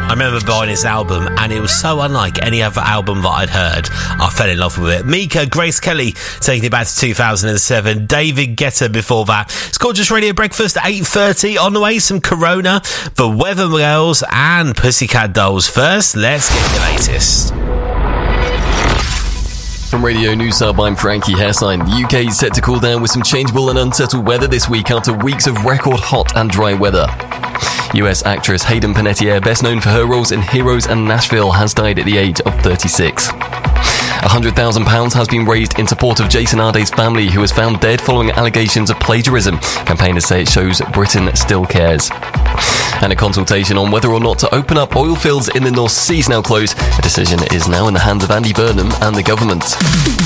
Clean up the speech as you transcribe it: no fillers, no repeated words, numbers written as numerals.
I remember buying his album, and it was so unlike any other album that I'd heard. I fell in love with it. Mika, Grace Kelly, taking it back to 2007. David Guetta before that. It's called Just Radio Breakfast, 8:30. On the way, some Corona, The Weather Girls, and Pussycat Dolls. First, let's get the latest. From Radio News Hub, I'm Frankie Hairsign. The UK is set to cool down with some changeable and unsettled weather this week after weeks of record hot and dry weather. US actress Hayden Panettiere, best known for her roles in Heroes and Nashville, has died at the age of 36. £100,000 has been raised in support of Jason Arday's family, who was found dead following allegations of plagiarism. Campaigners say it shows Britain still cares. And a consultation on whether or not to open up oil fields in the North Sea is now closed. A decision is now in the hands of Andy Burnham and the government.